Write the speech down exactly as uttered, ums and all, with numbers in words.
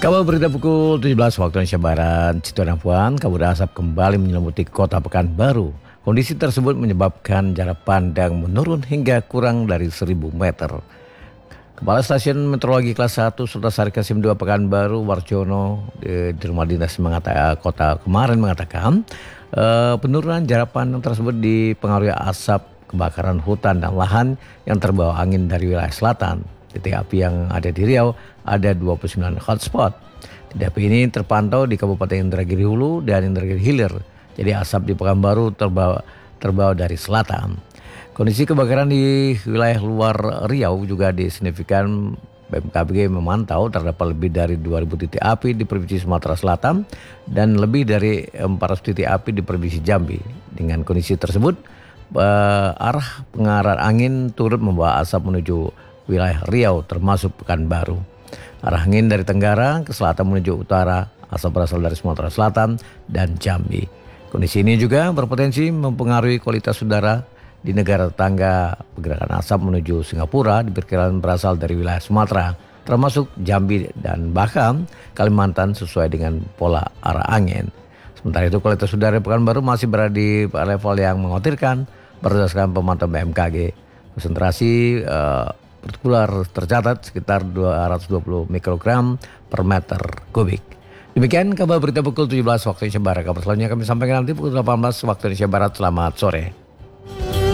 Kabar berita pukul tujuh belas waktu Indonesia Barat, Situan Puan, kabut asap kembali menyelimuti kota Pekanbaru. Kondisi tersebut menyebabkan jarak pandang menurun hingga kurang dari seribu meter. Kepala Stasiun Meteorologi Kelas satu Sultan Kasim dua Pekanbaru, Warjono di, di rumah dinas mengatakan, kota kemarin mengatakan uh, penurunan jarak pandang tersebut dipengaruhi asap kebakaran hutan dan lahan yang terbawa angin dari wilayah selatan. Titik api yang ada di Riau ada dua puluh sembilan hotspot. Titik api ini terpantau di Kabupaten Indragiri Hulu dan Indragiri Hilir. Jadi asap di Pekanbaru terbawa, terbawa dari selatan. Kondisi kebakaran di wilayah luar Riau juga disignifikan. B M K G memantau terdapat lebih dari dua ribu titik api di Provinsi Sumatera Selatan dan lebih dari empat ratus titik api di Provinsi Jambi. Dengan kondisi tersebut, uh, arah pengarah angin turut membawa asap menuju wilayah Riau termasuk Pekanbaru. Arah angin dari tenggara ke selatan menuju utara, asap berasal dari Sumatera Selatan dan Jambi. Kondisi ini juga berpotensi mempengaruhi kualitas udara di negara tetangga. Pergerakan asap menuju Singapura diperkirakan berasal dari wilayah Sumatera, termasuk Jambi dan bahkan Kalimantan sesuai dengan pola arah angin. Sementara itu kualitas udara di Pekanbaru masih berada di level yang mengkhawatirkan berdasarkan pemantauan B M K G. Konsentrasi uh, partikular tercatat sekitar dua ratus dua puluh mikrogram per meter kubik. Demikian kabar berita pukul tujuh belas waktu Indonesia Barat. Kabar selanjutnya kami sampaikan nanti pukul delapan belas waktu Indonesia Barat. Selamat sore.